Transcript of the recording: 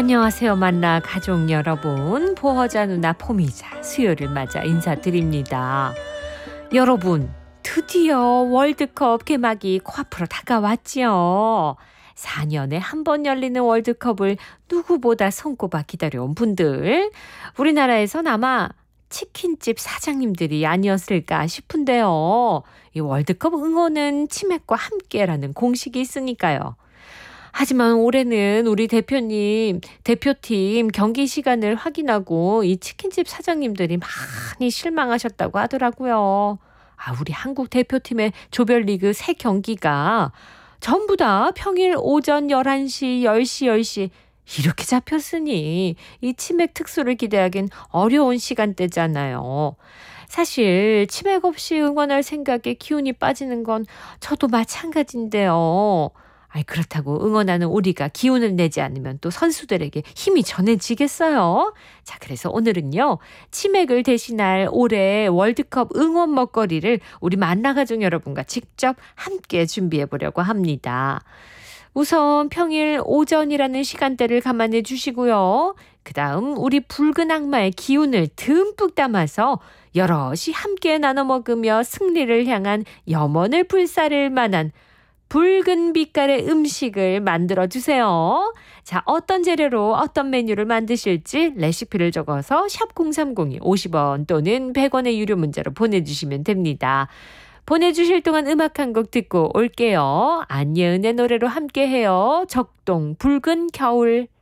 안녕하세요. 만나 가족 여러분. 보호자 누나 포미자 수요일을 맞아 인사드립니다. 여러분, 드디어 월드컵 개막이 코앞으로 다가왔지요. 4년에 한 번 열리는 월드컵을 누구보다 손꼽아 기다려온 분들. 우리나라에선 아마 치킨집 사장님들이 아니었을까 싶은데요. 이 월드컵 응원은 치맥과 함께라는 공식이 있으니까요. 하지만 올해는 우리 대표팀 경기 시간을 확인하고 이 치킨집 사장님들이 많이 실망하셨다고 하더라고요. 우리 한국 대표팀의 조별리그 3경기가 전부 다 평일 오전 11시, 10시 이렇게 잡혔으니 이 치맥 특수를 기대하긴 어려운 시간대잖아요. 사실 치맥 없이 응원할 생각에 기운이 빠지는 건 저도 마찬가지인데요. 그렇다고 응원하는 우리가 기운을 내지 않으면 또 선수들에게 힘이 전해지겠어요? 자, 그래서 오늘은요, 치맥을 대신할 올해 월드컵 응원 먹거리를 우리 만나가족 여러분과 직접 함께 준비해 보려고 합니다. 우선 평일 오전이라는 시간대를 감안해 주시고요. 그 다음 우리 붉은 악마의 기운을 듬뿍 담아서 여럿이 함께 나눠 먹으며 승리를 향한 염원을 불사를 만한 붉은 빛깔의 음식을 만들어주세요. 자, 어떤 재료로 어떤 메뉴를 만드실지 레시피를 적어서 샵 0302 50원 또는 100원의 유료 문자로 보내주시면 됩니다. 보내주실 동안 음악 한 곡 듣고 올게요. 안예은의 노래로 함께해요. 적동 붉은 겨울.